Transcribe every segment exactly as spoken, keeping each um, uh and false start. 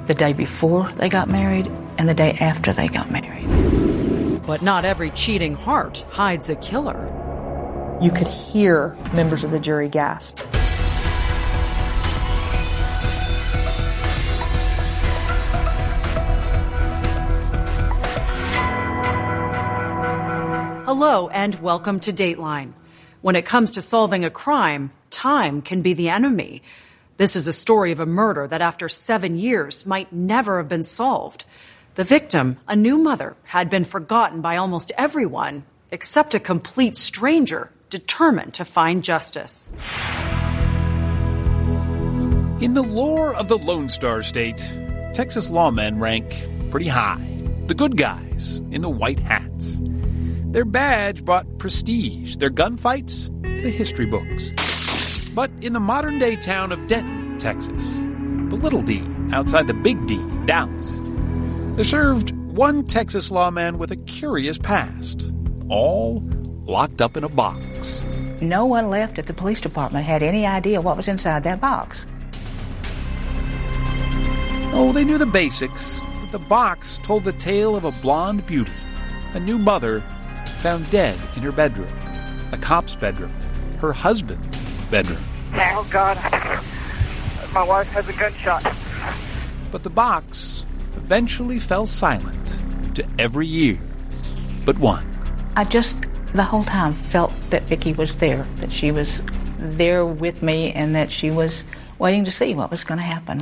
the day before they got married and the day after they got married. But not every cheating heart hides a killer. You could hear members of the jury gasp. Hello and welcome to Dateline. When it comes to solving a crime, time can be the enemy. This is a story of a murder that after seven years might never have been solved. The victim, a new mother, had been forgotten by almost everyone except a complete stranger determined to find justice. In the lore of the Lone Star State, Texas lawmen rank pretty high. The good guys in the white hats. Their badge brought prestige, their gunfights, the history books. But in the modern-day town of Denton, Texas, the little D, outside the big D, Dallas, there served one Texas lawman with a curious past, all locked up in a box. No one left at the police department had any idea what was inside that box. Oh, they knew the basics, but the box told the tale of a blonde beauty, a new mother found dead in her bedroom, a cop's bedroom, her husband's bedroom. Oh, God. My wife has a gunshot. But the box eventually fell silent to every ear but one. I just, the whole time, felt that Vicki was there, that she was there with me, and that she was waiting to see what was going to happen.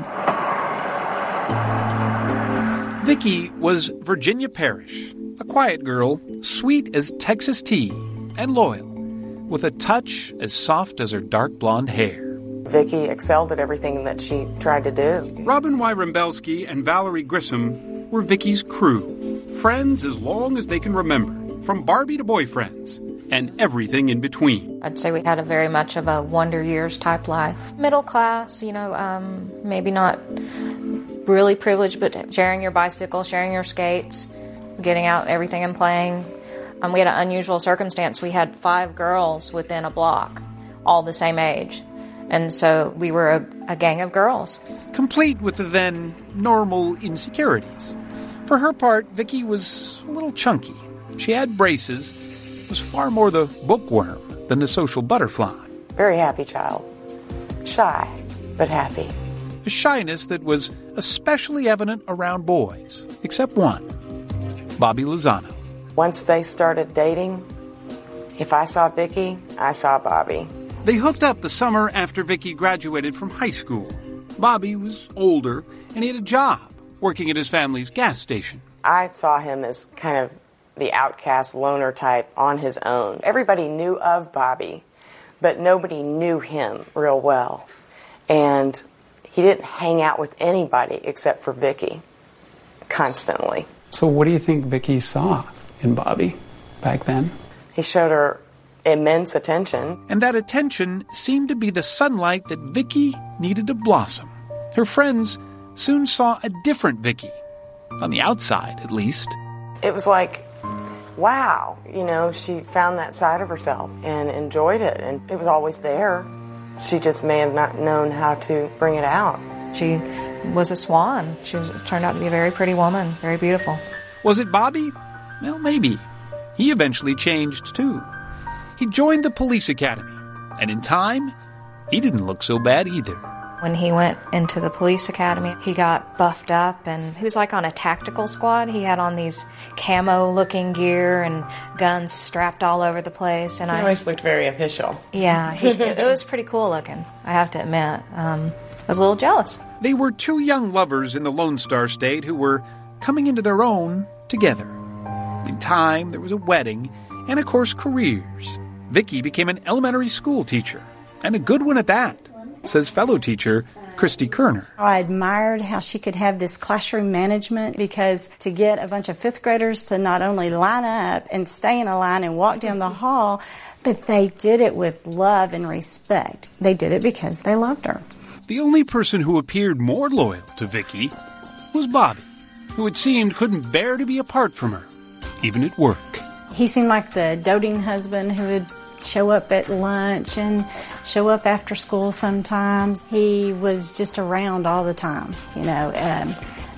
Vicki was Virginia Parrish, a quiet girl, sweet as Texas tea, and loyal, with a touch as soft as her dark blonde hair. Vicki excelled at everything that she tried to do. Robin Y. Rembelski and Valerie Grissom were Vicki's crew, friends as long as they can remember, from Barbie to boyfriends, and everything in between. I'd say we had a very much of a Wonder Years type life. Middle class, you know, um, maybe not really privileged, but sharing your bicycle, sharing your skates, getting out everything and playing. Um, we had an unusual circumstance. We had five girls within a block, all the same age. And so we were a, a gang of girls. Complete with the then normal insecurities. For her part, Vicki was a little chunky. She had braces, was far more the bookworm than the social butterfly. Very happy child. Shy, but happy. A shyness that was especially evident around boys, except one, Bobby Lozano. Once they started dating, if I saw Vicki, I saw Bobby. They hooked up the summer after Vicki graduated from high school. Bobby was older, and he had a job working at his family's gas station. I saw him as kind of the outcast loner type on his own. Everybody knew of Bobby, but nobody knew him real well. And he didn't hang out with anybody except for Vicki, constantly. So what do you think Vicki saw in Bobby back then? He showed her immense attention. And that attention seemed to be the sunlight that Vicki needed to blossom. Her friends soon saw a different Vicki, on the outside at least. It was like, wow, you know, she found that side of herself and enjoyed it, and it was always there. She just may have not known how to bring it out. She was a swan. She was, turned out to be a very pretty woman, very beautiful. Was it Bobby? Well, maybe. He eventually changed, too. He joined the police academy, and in time, he didn't look so bad either. When he went into the police academy, he got buffed up, and he was like on a tactical squad. He had on these camo-looking gear and guns strapped all over the place. And he I always looked very official. Yeah, he, it was pretty cool looking, I have to admit. Um, I was a little jealous. They were two young lovers in the Lone Star State who were coming into their own together. In time, there was a wedding, and of course, careers. Vicki became an elementary school teacher, and a good one at that, says fellow teacher Christy Kerner. I admired how she could have this classroom management, because to get a bunch of fifth graders to not only line up and stay in a line and walk down the hall, but they did it with love and respect. They did it because they loved her. The only person who appeared more loyal to Vicki was Bobby, who it seemed couldn't bear to be apart from her, even at work. He seemed like the doting husband who would show up at lunch and show up after school sometimes. He was just around all the time, you know. Um,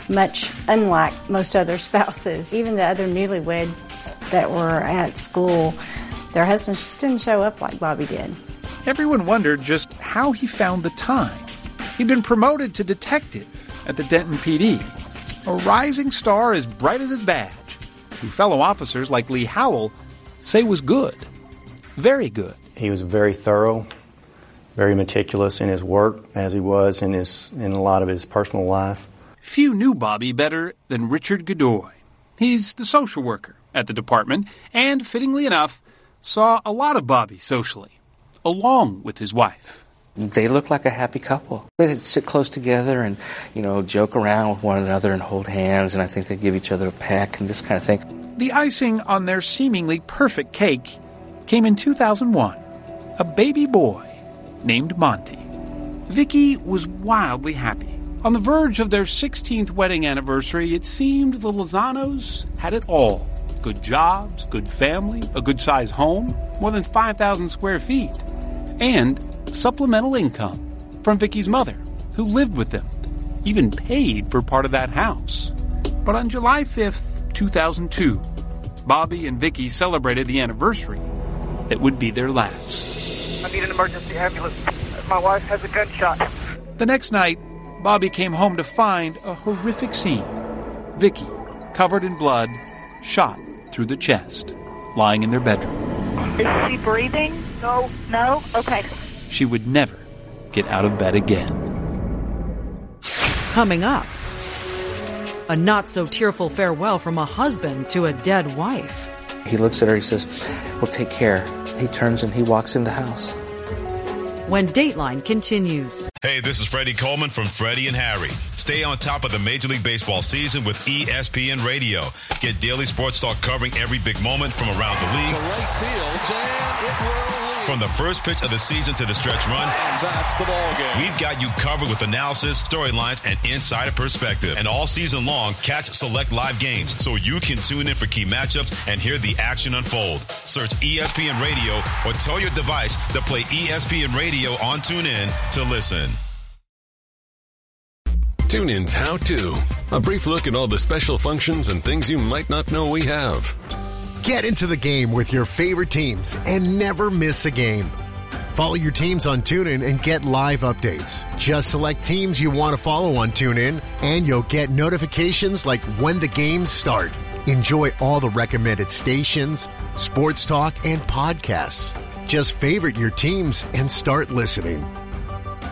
much unlike most other spouses. Even the other newlyweds that were at school, their husbands just didn't show up like Bobby did. Everyone wondered just how he found the time. He'd been promoted to detective at the Denton P D, a rising star as bright as his badge, who fellow officers like Lee Howell say was good. Very good. He was very thorough, very meticulous in his work, as he was in his in a lot of his personal life. Few knew Bobby better than Richard Godoy. He's the social worker at the department, and, fittingly enough, saw a lot of Bobby socially, along with his wife. They look like a happy couple. They'd sit close together and, you know, joke around with one another and hold hands, and I think they'd give each other a peck and this kind of thing. The icing on their seemingly perfect cake came in two thousand one. A baby boy named Monty. Vicky was wildly happy. On the verge of their sixteenth wedding anniversary, it seemed the Lozanos had it all. Good jobs, good family, a good-sized home, more than five thousand square feet, and supplemental income from Vicky's mother, who lived with them, even paid for part of that house. But on July fifth, two thousand two, Bobby and Vicky celebrated the anniversary that would be their last. I need an emergency ambulance. My wife has a gunshot. The next night, Bobby came home to find a horrific scene. Vicky, covered in blood, shot through the chest, lying in their bedroom. Is she breathing? No. No? Okay. She would never get out of bed again. Coming up, a not-so-tearful farewell from a husband to a dead wife. He looks at her, he says, well, take care. He turns and he walks in the house. When Dateline continues. Hey, this is Freddie Coleman from Freddie and Harry. Stay on top of the Major League Baseball season with E S P N Radio. Get daily sports talk covering every big moment from around the league. To right field, and it will leave. From the first pitch of the season to the stretch run. And that's the ball game. We've got you covered with analysis, storylines, and insider perspective. And all season long, catch select live games so you can tune in for key matchups and hear the action unfold. Search E S P N Radio or tell your device to play E S P N Radio on TuneIn to listen. TuneIn's How To. A brief look at all the special functions and things you might not know we have. Get into the game with your favorite teams and never miss a game. Follow your teams on TuneIn and get live updates. Just select teams you want to follow on TuneIn, and you'll get notifications like when the games start. Enjoy all the recommended stations, sports talk, and podcasts. Just favorite your teams and start listening.